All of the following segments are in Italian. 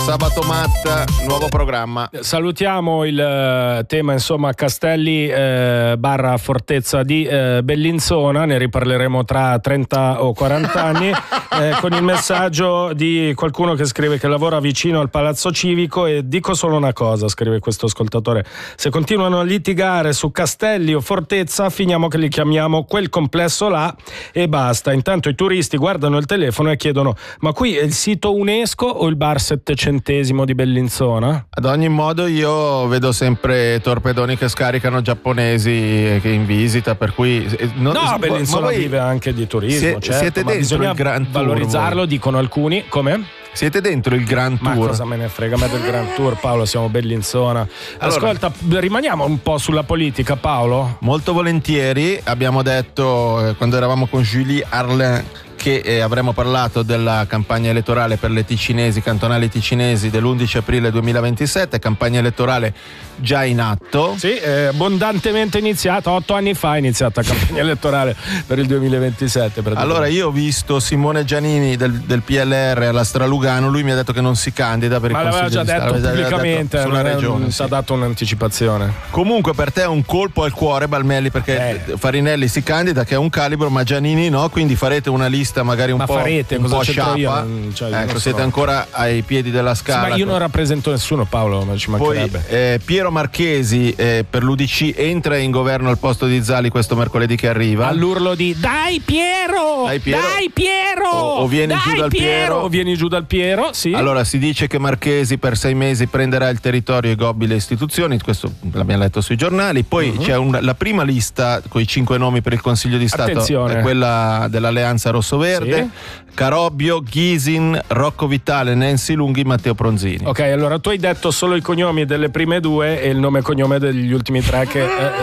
Sabato Matta, nuovo programma. Salutiamo il tema, insomma, Castelli barra Fortezza di Bellinzona, ne riparleremo tra 30 o 40 anni, con il messaggio di qualcuno che scrive che lavora vicino al Palazzo Civico e dico solo una cosa, scrive questo ascoltatore: se continuano a litigare su Castelli o Fortezza finiamo che li chiamiamo quel complesso là e basta. Intanto i turisti guardano il telefono e chiedono: ma qui è il sito UNESCO o il bar settecentesimo di Bellinzona? Ad ogni modo io vedo sempre torpedoni che scaricano giapponesi che in visita, per cui Bellinzona vive anche di turismo, certo, siete dentro il Grand Tour, valorizzarlo, dicono alcuni. Come? Siete dentro il Grand Tour? Ma cosa me ne frega me del Grand Tour, Paolo, siamo Bellinzona. Ascolta, rimaniamo un po' sulla politica, Paolo? Molto volentieri. Abbiamo detto quando eravamo con Julie Arlin che avremmo parlato della campagna elettorale per le ticinesi, cantonali ticinesi dell'11 aprile 2027, campagna elettorale già in atto. Sì, abbondantemente iniziata, 8 anni fa è iniziata la campagna elettorale per il 2027. Allora io ho visto Simone Giannini del PLR alla Stralugano, lui mi ha detto che non si candida per il Consiglio di Stato. Ma l'aveva già detto pubblicamente, sulla regione, non ci ha dato un'anticipazione. Comunque per te è un colpo al cuore, Balmelli, perché Farinelli si candida che è un calibro, ma Giannini no, quindi farete una lista magari un po' sciapa. Siete ancora ai piedi della scala. Sì, ma io non rappresento nessuno, Paolo, ma ci mancherebbe. Poi Piero Marchesi per l'UDC entra in governo al posto di Zali questo mercoledì che arriva, all'urlo di dai Piero, dai Piero, o vieni giù dal Piero, o vieni giù dal Piero, sì. Allora si dice che Marchesi per 6 mesi prenderà il territorio e gobbi le istituzioni, questo l'abbiamo letto sui giornali. Poi c'è la prima lista con i 5 nomi per il Consiglio di Stato. Attenzione. È quella dell'Alleanza Rosso-Verde, sì. Carobbio, Ghisin, Rocco Vitale, Nancy Lunghi, Matteo Pronzini. Ok, allora tu hai detto solo i cognomi delle prime due e il nome e cognome degli ultimi tre, che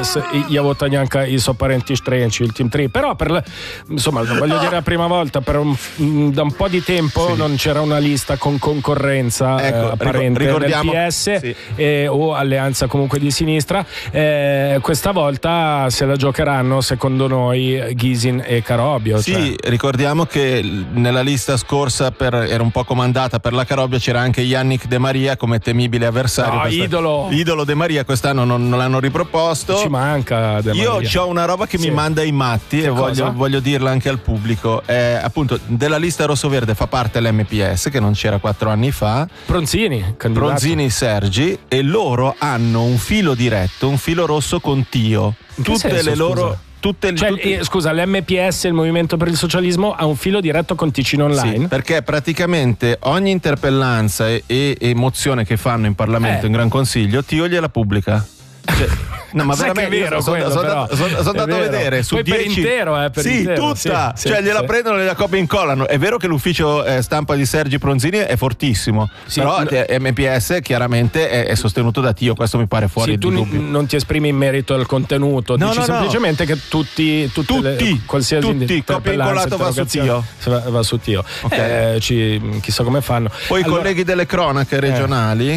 io voto neanche i so parenti strenci, il team 3, però insomma voglio dire la prima volta da un po' di tempo non c'era una lista con concorrenza apparente del PS o alleanza comunque di sinistra. Questa volta se la giocheranno secondo noi Ghisin e Carobbio. Sì, ricordiamo che nella lista scorsa era un po' comandata per la Carobbio, c'era anche Yannick De Maria come temibile avversario. Idolo De Maria, quest'anno non l'hanno riproposto. Ci manca De Maria. Io ho una roba che mi manda i matti e voglio dirla anche al pubblico. Appunto della lista rossoverde fa parte l'MPS che non c'era 4 anni fa, Pronzini Sergi, e loro hanno un filo diretto, un filo rosso con Tio. Tutte le loro scusa, l'MPS, il Movimento per il Socialismo, ha un filo diretto con Ticino Online? Sì, perché praticamente ogni interpellanza e mozione che fanno in Parlamento, in Gran Consiglio, Tio gliela pubblica. No, ma veramente è vero, sono andato a vedere su poi 10 per intero, tutta, gliela prendono e gliela copia e incollano. È vero che l'ufficio stampa di Sergi Pronzini è fortissimo, però MPS chiaramente è sostenuto da Tio, questo mi pare fuori di dubbio. Non ti esprimi in merito al contenuto, dici semplicemente che tutti qualsiasi copia e incollato va su Tio. Va su Tio. Chissà come fanno. Poi i colleghi delle cronache regionali,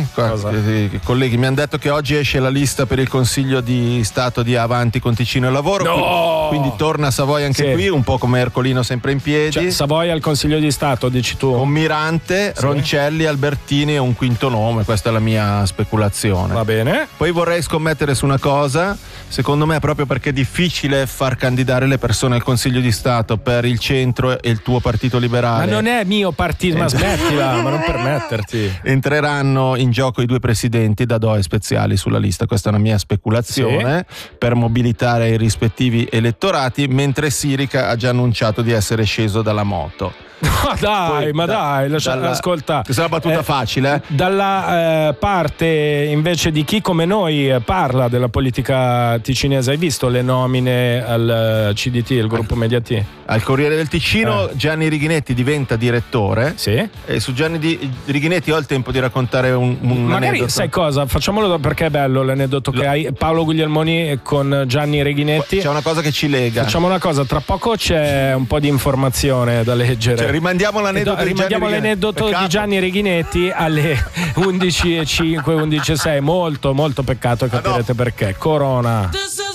i colleghi mi hanno detto che oggi esce la lista per il Consiglio di Stato di Avanti con Ticino e Lavoro, quindi torna Savoia anche qui, un po' come Ercolino sempre in piedi. Savoia al Consiglio di Stato, dici tu? Con Mirante, Roncelli, Albertini e un quinto nome, questa è la mia speculazione. Va bene. Poi vorrei scommettere su una cosa, secondo me proprio perché è difficile far candidare le persone al Consiglio di Stato per il centro e il tuo partito liberale. Ma non è mio partito, ma smettila, ma non permetterti. Entreranno in gioco i 2 presidenti da Doe Speziali sulla lista, questa è una mia speculazione, per mobilitare i rispettivi elettorati, mentre Sirica ha già annunciato di essere sceso dalla moto. No, dai, ascolta. Questa è una battuta facile. Dalla parte invece di chi come noi parla della politica ticinese, hai visto le nomine al CDT, il gruppo Media T? Al Corriere del Ticino Gianni Righinetti diventa direttore. Sì. E su Gianni Righinetti ho il tempo di raccontare un magari aneddoto. Sai cosa? Facciamolo perché è bello l'aneddoto che hai. Paolo Guglielmoni con Gianni Righinetti. C'è una cosa che ci lega. Facciamo una cosa, tra poco c'è un po' di informazione da leggere. Rimandiamo l'aneddoto di Gianni Righinetti alle 11:05, 11:06. Molto molto peccato, capirete perché. Corona.